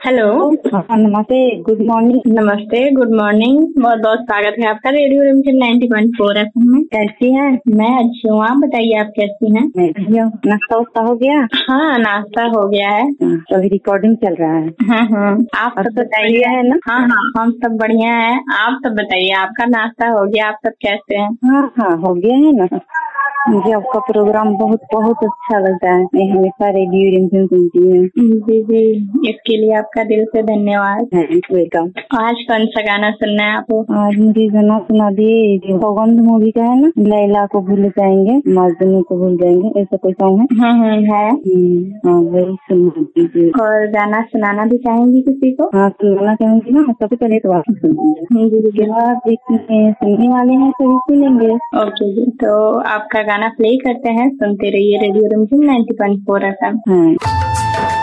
Hello. हाँ, नमस्ते, good morning. नमस्ते, गुड मॉर्निंग। बहुत बहुत स्वागत है आपका रेडियो रिमझिम 90.4 FM में। कैसी हैं? मैं अच्छी हूँ, आप बताइए आप कैसी हैं? मैं बढ़िया हूँ। नाश्ता वास्ता हो गया? हाँ, नाश्ता हो गया है। तो अभी रिकॉर्डिंग चल रहा है। आप और सब बताइए। बढ़िया है ना? हाँ, हम सब बढ़िया है। आप सब बताइए, आपका नाश्ता हो गया? आप सब कैसे हैं? हाँ, हो गया है ना। मुझे आपका प्रोग्राम बहुत बहुत अच्छा लगता है। मैं हमेशा रेडियो रिमझिम सुनती हूँ। जी, इसके लिए आपका दिल से धन्यवाद। वेलकम। आज कौन सा गाना सुनना है आपको? आज मुझे गाना सुना दिए, सौगंध मूवी का है ना, लैला को भूल जाएंगे मजनू को भूल जाएंगे, ऐसा कोई सॉन्ग है। है। हाँ, वही सुना दीजिए। और गाना सुनाना भी चाहेंगी किसी को? हाँ, सुनाना चाहूंगी ना। सबसे पहले तो आप सुनिए, उसके बाद सुनने वाले हैं सभी सुनेंगे। ओके जी, तो आपका गाना प्ले करते हैं, सुनते रहिए रेडियो रिमझिम 90.4 FM। हाँ।